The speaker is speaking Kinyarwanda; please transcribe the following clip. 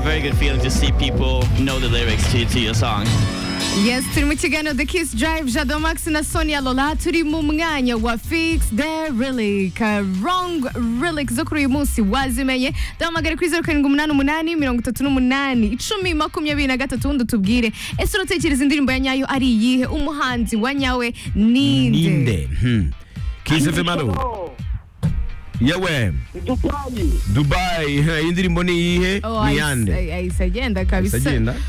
very good feeling to see people know the lyrics to your song. Yes, turi mu kiganiro The Kiss Drive, Jado Max na Sonia Lola. Turi mu mwanya wa Fix the Relic. Wrong Relic zo kuri uyu munsi wazimenye. Duhamagare kuri 0788 wundi tubwire. Ese uratekereza indirimbo ya nyayo ari iyihe? Umuhanzi wa nyawe ninde? Kiss FM alo. Yewe. Dubai. Indirimbo ni iyihe? Ni yande. Ayisagenda kabisa.